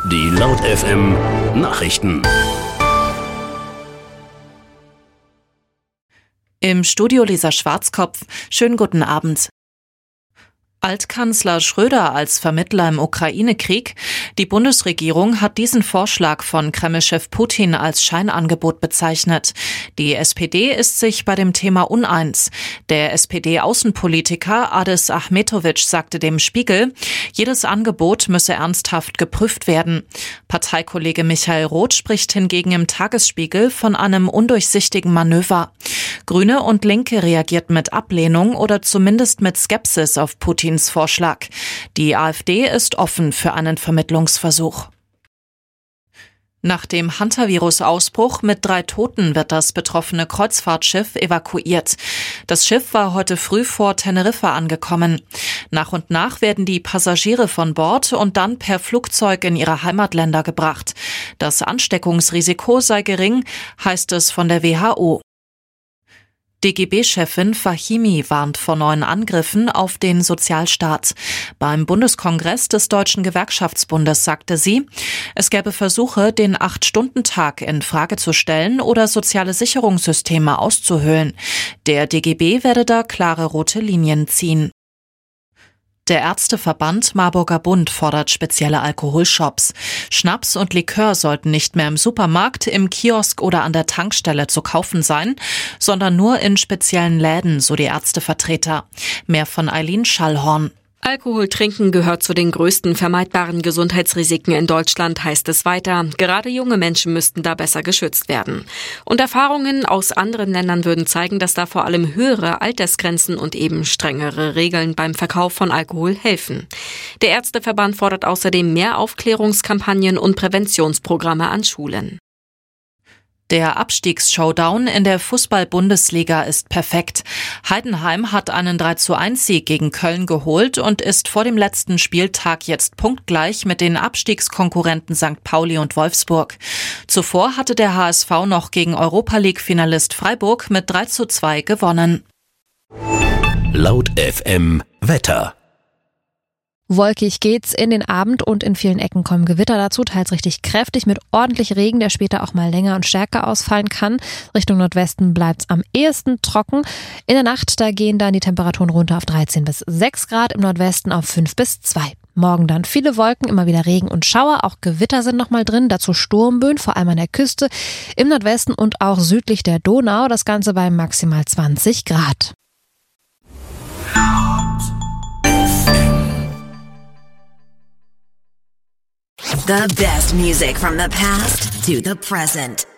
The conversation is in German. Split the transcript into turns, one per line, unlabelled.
Die Laut FM Nachrichten.
Im Studio Lisa Schwarzkopf. Schönen guten Abend. Altkanzler Schröder als Vermittler im Ukraine-Krieg. Die Bundesregierung hat diesen Vorschlag von Kreml-Chef Putin als Scheinangebot bezeichnet. Die SPD ist sich bei dem Thema uneins. Der SPD-Außenpolitiker Adis Ahmetovic sagte dem Spiegel, jedes Angebot müsse ernsthaft geprüft werden. Parteikollege Michael Roth spricht hingegen im Tagesspiegel von einem undurchsichtigen Manöver. Grüne und Linke reagierten mit Ablehnung oder zumindest mit Skepsis auf Putins Vorschlag. Die AfD ist offen für einen Vermittlungsversuch. Nach dem Hantavirus-Ausbruch mit 3 Toten wird das betroffene Kreuzfahrtschiff evakuiert. Das Schiff war heute früh vor Teneriffa angekommen. Nach und nach werden die Passagiere von Bord und dann per Flugzeug in ihre Heimatländer gebracht. Das Ansteckungsrisiko sei gering, heißt es von der WHO. DGB-Chefin Fahimi warnt vor neuen Angriffen auf den Sozialstaat. Beim Bundeskongress des Deutschen Gewerkschaftsbundes sagte sie, es gäbe Versuche, den 8-Stunden-Tag in Frage zu stellen oder soziale Sicherungssysteme auszuhöhlen. Der DGB werde da klare rote Linien ziehen. Der Ärzteverband Marburger Bund fordert spezielle Alkoholshops. Schnaps und Likör sollten nicht mehr im Supermarkt, im Kiosk oder an der Tankstelle zu kaufen sein, sondern nur in speziellen Läden, so die Ärztevertreter. Mehr von Eileen Schallhorn.
Alkohol trinken gehört zu den größten vermeidbaren Gesundheitsrisiken in Deutschland, heißt es weiter. Gerade junge Menschen müssten da besser geschützt werden. Und Erfahrungen aus anderen Ländern würden zeigen, dass da vor allem höhere Altersgrenzen und eben strengere Regeln beim Verkauf von Alkohol helfen. Der Ärzteverband fordert außerdem mehr Aufklärungskampagnen und Präventionsprogramme an Schulen.
Der Abstiegsshowdown in der Fußball-Bundesliga ist perfekt. Heidenheim hat einen 3:1-Sieg gegen Köln geholt und ist vor dem letzten Spieltag jetzt punktgleich mit den Abstiegskonkurrenten St. Pauli und Wolfsburg. Zuvor hatte der HSV noch gegen Europa-League-Finalist Freiburg mit 3:2 gewonnen.
Laut FM Wetter.
Wolkig geht's in den Abend und in vielen Ecken kommen Gewitter dazu, teils richtig kräftig mit ordentlich Regen, der später auch mal länger und stärker ausfallen kann. Richtung Nordwesten bleibt's am ehesten trocken. In der Nacht, da gehen dann die Temperaturen runter auf 13 bis 6 Grad, im Nordwesten auf 5 bis 2. Morgen dann viele Wolken, immer wieder Regen und Schauer, auch Gewitter sind nochmal drin, dazu Sturmböen, vor allem an der Küste, im Nordwesten und auch südlich der Donau, das Ganze bei maximal 20 Grad.
The best music from the past to the present.